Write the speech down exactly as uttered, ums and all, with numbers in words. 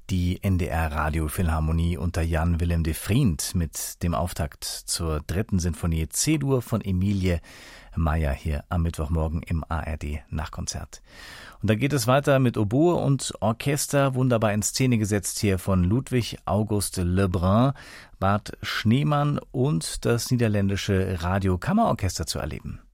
die N D R Radiophilharmonie unter Jan Willem de Vriend mit dem Auftakt zur dritten Sinfonie C-Dur von Emilie Meyer hier am Mittwochmorgen im A R D Nachkonzert. Und dann geht es weiter mit Oboe und Orchester, wunderbar in Szene gesetzt hier von Ludwig August Lebrun, Bart Schneemann und das niederländische Radiokammerorchester zu erleben.